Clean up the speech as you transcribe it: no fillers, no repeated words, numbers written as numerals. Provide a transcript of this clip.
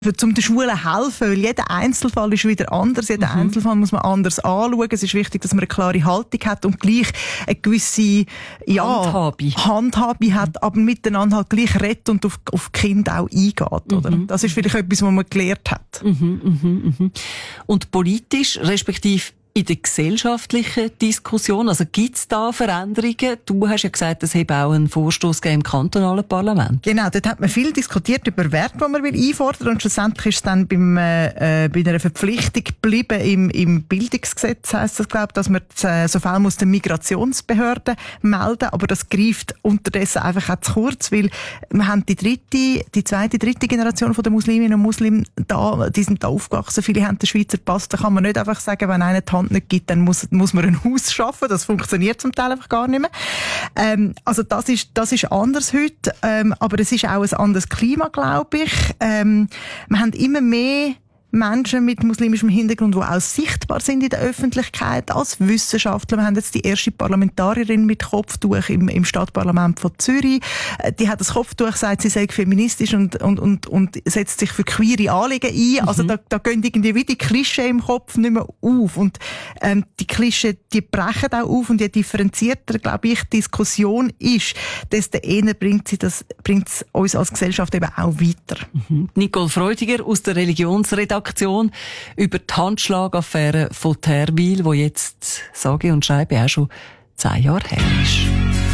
um den Schwulen helfen, weil jeder Einzelfall ist wieder anders, jeden Einzelfall muss man anders anschauen. Es ist wichtig, dass man eine klare Haltung hat und gleich eine gewisse Handhabe hat, aber miteinander halt gleich redet und auf die Kinder auch eingeht. Oder? Das ist vielleicht etwas, was man gelernt hat. Und politisch, respektive in der gesellschaftlichen Diskussion, also gibt's da Veränderungen? Du hast ja gesagt, es habe auch einen Vorstoss im kantonalen Parlament. Genau, dort hat man viel diskutiert über Werte, die man einfordern will. Und schlussendlich ist es dann bei einer Verpflichtung geblieben im Bildungsgesetz, heisst das, glaube ich, dass man so Fälle muss den Migrationsbehörden melden. Aber das greift unterdessen einfach auch zu kurz, weil wir haben die zweite, dritte Generation von den Musliminnen und Muslimen da, die sind da aufgewachsen. Viele haben den Schweizer Pass. Da kann man nicht einfach sagen, wenn einer die Hand nicht gibt, dann muss man ein Haus schaffen. Das funktioniert zum Teil einfach gar nicht mehr. Also das ist anders heute, aber es ist auch ein anderes Klima, glaube ich. Wir haben immer mehr Menschen mit muslimischem Hintergrund, die auch sichtbar sind in der Öffentlichkeit als Wissenschaftler. Wir haben jetzt die erste Parlamentarierin mit Kopftuch im Stadtparlament von Zürich. Die hat das Kopftuch, sagt, sie sei feministisch und setzt sich für queere Anliegen ein. Also da gehen irgendwie wie die Klischee im Kopf nicht mehr auf. Und die Klischee, die brechen auch auf. Und je differenzierter, glaube ich, die Diskussion ist, desto eher bringt es uns als Gesellschaft eben auch weiter. Nicole Freudiger aus der Religionsredaktion über die Handschlagaffäre von Therwil, die jetzt, sage und schreibe, auch schon 10 Jahre her ist.